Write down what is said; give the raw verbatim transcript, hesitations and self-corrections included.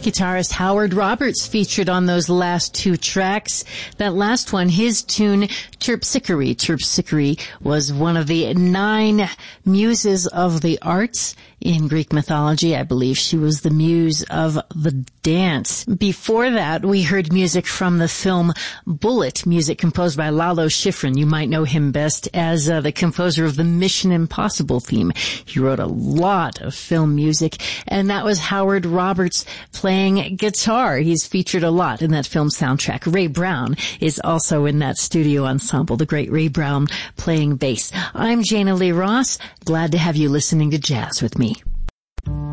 Guitarist Howard Roberts featured on those last two tracks. That last one, his tune, Terpsichore. Terpsichore was one of the nine muses of the arts in Greek mythology. I believe she was the muse of the dance. Before that, we heard music from the film Bullitt, music composed by Lalo Schifrin. You might know him best as uh, the composer of the Mission Impossible theme. He wrote a lot of film music, and that was Howard Roberts playing guitar. He's featured a lot in that film soundtrack. Ray Brown is also in that studio ensemble, the great Ray Brown playing bass. I'm Jana Lee Ross. Glad to have you listening to jazz with me.